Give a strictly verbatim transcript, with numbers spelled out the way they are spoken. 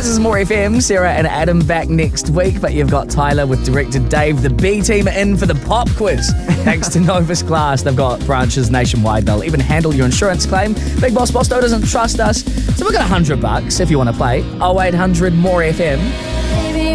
is More F M. Sarah and Adam back next week, but you've got Tyler with director Dave, the B team, in for the pop quiz. Thanks to Novus Class, they've got branches nationwide. They'll even handle your insurance claim. Big Boss Bosto doesn't trust us, so we've got a hundred bucks if you want to play. oh eight hundred more F M.